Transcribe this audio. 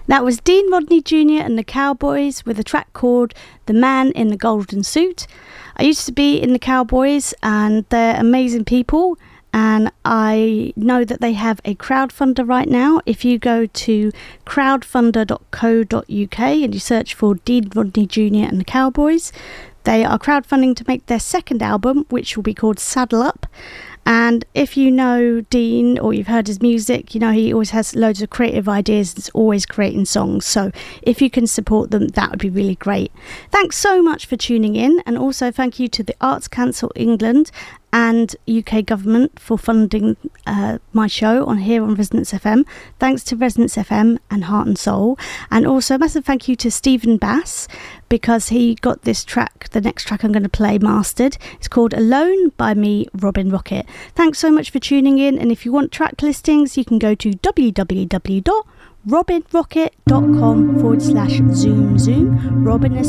That was Dean Rodney Jr. and the Cowboys with a track called The Man in the Golden Suit. I used to be in the Cowboys and they're amazing people, and I know that they have a crowdfunder right now. If you go to crowdfunder.co.uk and you search for Dean Rodney Jr. and the Cowboys, they are crowdfunding to make their second album, which will be called Saddle Up. And if you know Dean or you've heard his music, you know he always has loads of creative ideas and is always creating songs. So if you can support them, that would be really great. Thanks so much for tuning in. And also thank you to the Arts Council England and UK government for funding my show here on Resonance FM. Thanks to Resonance FM and Heart and Soul. And also a massive thank you to Stephen Bass, because he got this track, the next track I'm going to play, mastered. It's called Alone by me, Robin Rocket. Thanks so much for tuning in. And if you want track listings, you can go to www.robinrocket.com/zoom. Robin is